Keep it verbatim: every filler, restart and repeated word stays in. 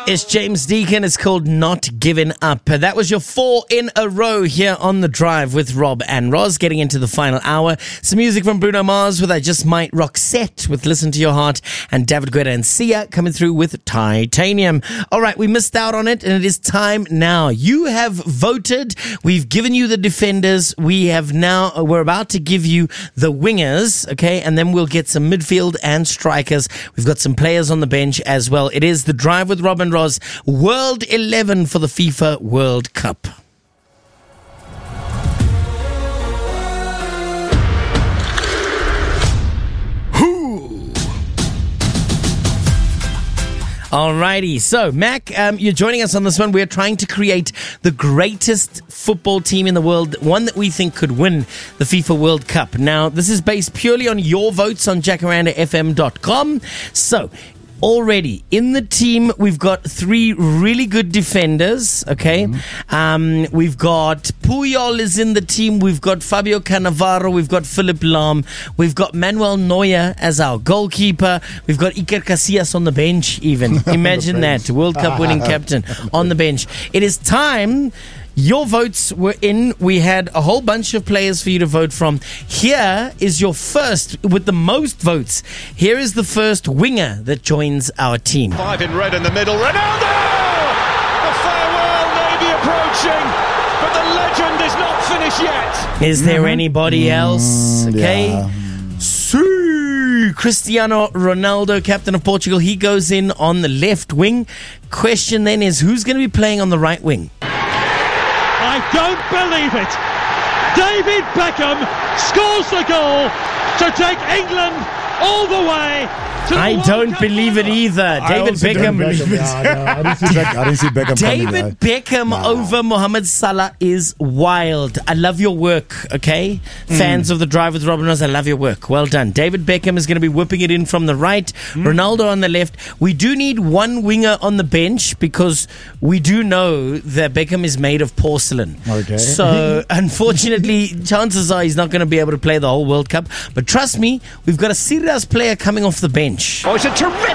It's James Deacon. It's called Not Giving Up. That was your four in a row here on The Drive with Rob and Roz. Getting into the final hour. Some music from Bruno Mars with I Just Might, Roxette with Listen to Your Heart, and David Guetta and Sia coming through with Titanium. All right, we missed out on it, and it is time now. You have voted. We've given you the defenders. We have now, we're about to give you the wingers, okay? And then we'll get some midfield and strikers. We've got some players on the bench as well. It is The Drive with Rob and Roz, World eleven for the FIFA World Cup. Alrighty, so Mac, um, you're joining us on this one. We're trying to create the greatest football team in the world, one that we think could win the FIFA World Cup. Now, this is based purely on your votes on jacaranda f m dot com. So, already in the team, we've got three really good defenders, okay? Mm-hmm. Um, we've got Puyol is in the team. We've got Fabio Cannavaro. We've got Philip Lahm. We've got Manuel Neuer as our goalkeeper. We've got Iker Casillas on the bench even. Imagine that. World Cup winning captain on the bench. It is time. Your votes were in. We had a whole bunch of players for you to vote from. Here is your first with the most votes. Here is the first winger that joins our team. Five in red in the middle. Ronaldo! The farewell may be approaching, but the legend is not finished yet. Is there mm-hmm. anybody else? Okay. Yeah. See, Cristiano Ronaldo, captain of Portugal. He goes in on the left wing. Question then is, who's going to be playing on the right wing? I don't believe it. David Beckham scores the goal to take England all the way to the I World don't Cup believe it final. either. I David also Beckham. don't believe it. Yeah, no, I didn't see Beckham. I didn't see Beckham coming David there. Beckham Nah. over Mohamed Salah is wild. I love your work, okay? Mm. Fans of The Drive with Robin Ross, I love your work. Well done. David Beckham is going to be whipping it in from the right. Mm. Ronaldo on the left. We do need one winger on the bench because we do know that Beckham is made of porcelain. Okay. So, unfortunately, chances are he's not going to be able to play the whole World Cup. But trust me, we've got a serious player coming off the bench. Oh, it's a terrific